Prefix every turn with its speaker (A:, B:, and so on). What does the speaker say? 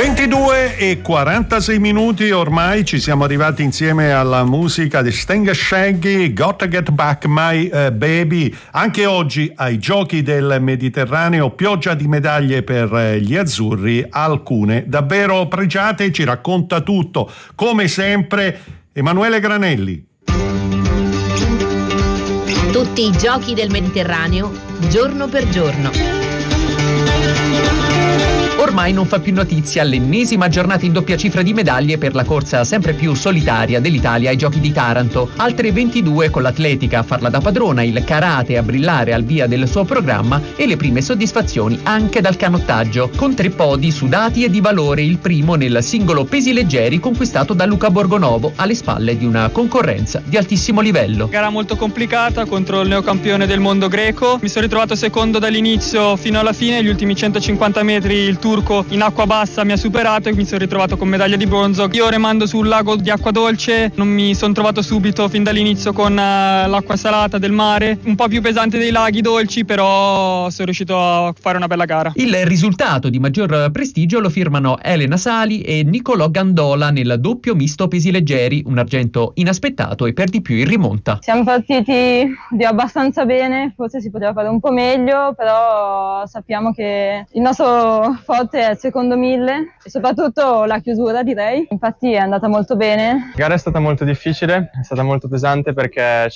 A: 22:46 ormai ci siamo arrivati insieme alla musica di Sting Shaggy, Gotta Get Back My Baby. Anche oggi ai Giochi del Mediterraneo pioggia di medaglie per gli azzurri, alcune davvero pregiate. Ci racconta tutto come sempre Emanuele Granelli.
B: Tutti i Giochi del Mediterraneo, giorno per giorno.
C: Ormai non fa più notizia l'ennesima giornata in doppia cifra di medaglie per la corsa sempre più solitaria dell'Italia ai Giochi di Taranto. Altre 22 con l'atletica a farla da padrona, il karate a brillare al via del suo programma e le prime soddisfazioni anche dal canottaggio, con 3 podi sudati e di valore, il primo nel singolo pesi leggeri conquistato da Luca Borgonovo alle spalle di una concorrenza di altissimo livello.
D: Gara molto complicata contro il neocampione del mondo greco. Mi sono ritrovato secondo dall'inizio fino alla fine, gli ultimi 150 metri il turco in acqua bassa mi ha superato e mi sono ritrovato con medaglia di bronzo. Io remando sul lago di acqua dolce non mi sono trovato subito fin dall'inizio con l'acqua salata del mare, un po' più pesante dei laghi dolci, però sono riuscito a fare una bella gara.
C: Il risultato di maggior prestigio lo firmano Elena Sali e Nicolò Gandola nel doppio misto pesi leggeri, un argento inaspettato e per di più in rimonta.
E: Siamo partiti abbastanza bene, forse si poteva fare un po' meglio, però sappiamo che il nostro forte è il secondo 1000 e soprattutto la chiusura, direi. Infatti è andata molto bene.
F: La gara è stata molto difficile, è stata molto pesante perché